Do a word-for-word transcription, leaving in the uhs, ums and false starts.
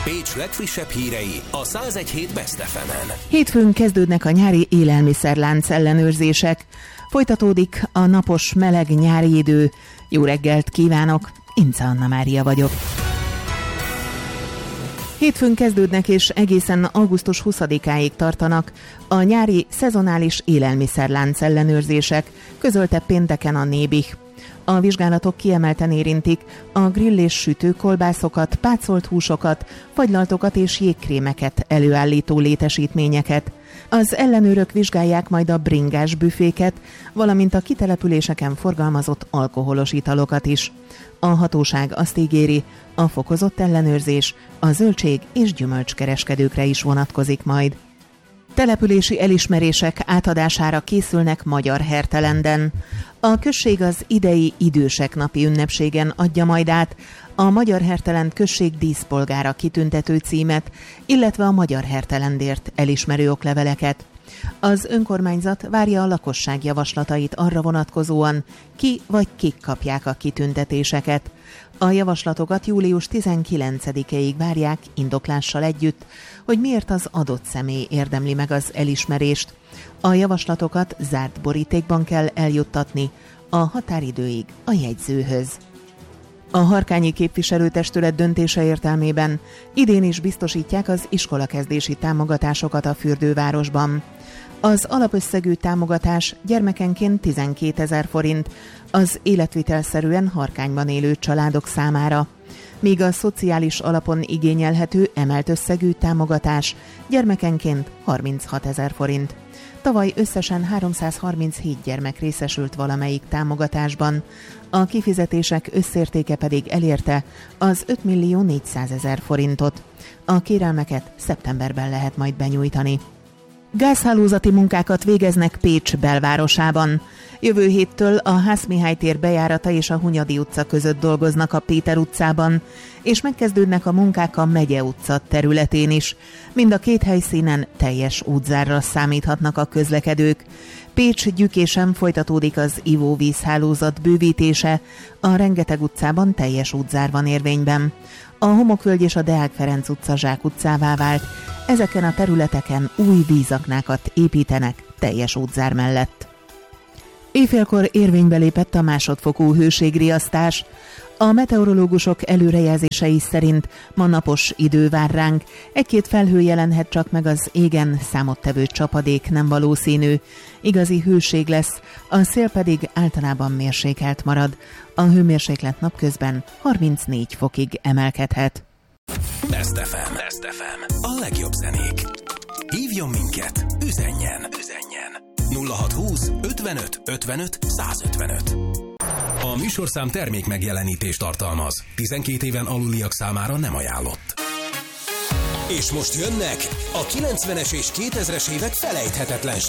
Pécs legfrissebb hírei a száz egy hét Best ef emen. Hétfőn kezdődnek a nyári élelmiszerlánc ellenőrzések. Folytatódik a napos, meleg nyári idő. Jó reggelt kívánok, Ince Anna Mária vagyok. Hétfőn kezdődnek és egészen augusztus huszadikáig tartanak a nyári szezonális élelmiszerlánc ellenőrzések, közölte pénteken a Nébih. A vizsgálatok kiemelten érintik a grill és sütőkolbászokat, pácolt húsokat, fagylaltokat és jégkrémeket előállító létesítményeket. Az ellenőrök vizsgálják majd a bringás büféket, valamint a kitelepüléseken forgalmazott alkoholos italokat is. A hatóság azt ígéri, a fokozott ellenőrzés a zöldség- és gyümölcskereskedőkre is vonatkozik majd. Települési elismerések átadására készülnek Magyarhertelenden. A község az idei idősek napi ünnepségen adja majd át a Magyarhertelend község díszpolgára kitüntető címet, illetve a Magyarhertelendért elismerő okleveleket. Az önkormányzat várja a lakosság javaslatait arra vonatkozóan, ki vagy kik kapják a kitüntetéseket. A javaslatokat július tizenkilencedikéig várják indoklással együtt, hogy miért az adott személy érdemli meg az elismerést. A javaslatokat zárt borítékban kell eljuttatni a határidőig a jegyzőhöz. A Harkányi Képviselőtestület döntése értelmében idén is biztosítják az iskolakezdési támogatásokat a fürdővárosban. Az alapösszegű támogatás gyermekenként tizenkétezer forint az életvitelszerűen Harkányban élő családok számára, míg a szociális alapon igényelhető emelt összegű támogatás gyermekenként harminchatezer forint. Tavaly összesen háromszázharminchét gyermek részesült valamelyik támogatásban, a kifizetések összértéke pedig elérte az ötmillió négyszázezer forintot. A kérelmeket szeptemberben lehet majd benyújtani. Gázhálózati munkákat végeznek Pécs belvárosában. Jövő héttől a Hászmihály tér bejárata és a Hunyadi utca között dolgoznak a Péter utcában, és megkezdődnek a munkák a Megye utca területén is. Mind a két helyszínen teljes útzárra számíthatnak a közlekedők. Pécs Gyükésen folytatódik az ivóvízhálózat bővítése, a Rengeteg utcában teljes útzár van érvényben. A Homokvölgy és a Deák Ferenc utca zsákutcává vált, ezeken a területeken új vízaknákat építenek teljes útzár mellett. Éjfélkor érvénybe lépett a másodfokú hőségriasztás. A meteorológusok előrejelzései szerint ma napos idő vár ránk, egy-két felhő jelenhet csak meg az égen, számottevő csapadék nem valószínű. Igazi hőség lesz, a szél pedig általában mérsékelt marad. A hőmérséklet napközben harmincnégy fokig emelkedhet. Best ef em. Best ef em. A legjobb zenék. Hívjon minket, üzenjen. Üzenjen. nulla hatszázhúsz ötvenöt ötvenöt százötvenöt. A műsorszám termék megjelenítést tartalmaz. tizenkét éven aluliak számára nem ajánlott. És most jönnek a kilencvenes és kétezres évek felejthetetlen